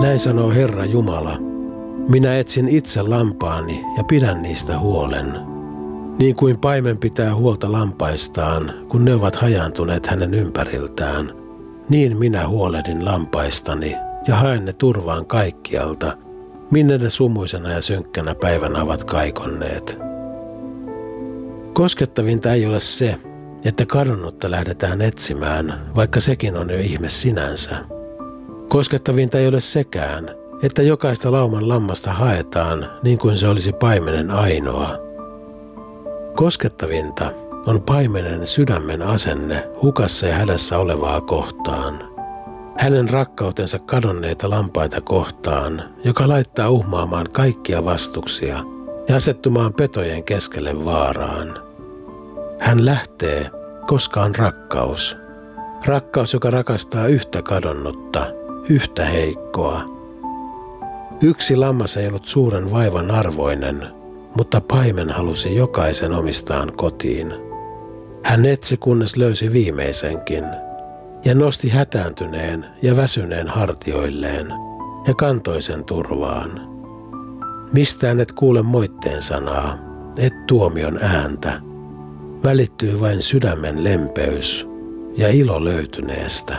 Näin sanoo Herra Jumala. Minä etsin itse lampaani ja pidän niistä huolen. Niin kuin paimen pitää huolta lampaistaan, kun ne ovat hajaantuneet hänen ympäriltään, niin minä huolehdin lampaistani ja haen ne turvaan kaikkialta, minne ne sumuisena ja synkkänä päivänä ovat kaikonneet. Koskettavinta ei ole se, että kadonnutta lähdetään etsimään, vaikka sekin on jo ihme sinänsä. Koskettavinta ei ole sekään, että jokaista lauman lammasta haetaan niin kuin se olisi paimenen ainoa. Koskettavinta on paimenen sydämen asenne hukassa ja hädässä olevaa kohtaan. Hänen rakkautensa kadonneita lampaita kohtaan, joka laittaa uhmaamaan kaikkia vastuksia ja asettumaan petojen keskelle vaaraan. Hän lähtee, koska on rakkaus. Rakkaus, joka rakastaa yhtä kadonnutta, yhtä heikkoa. Yksi lammas ei ollut suuren vaivan arvoinen, mutta paimen halusi jokaisen omistaan kotiin. Hän etsi, kunnes löysi viimeisenkin, ja nosti hätääntyneen ja väsyneen hartioilleen, ja kantoi sen turvaan. Mistään et kuule moitteen sanaa, et tuomion ääntä. Välittyy vain sydämen lempeys ja ilo löytyneestä.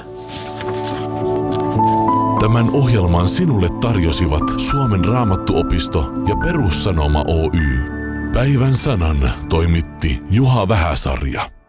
Tämän ohjelman sinulle tarjosivat Suomen Raamattuopisto ja Perussanoma Oy. Päivän sanan toimitti Juha Vähäsarja.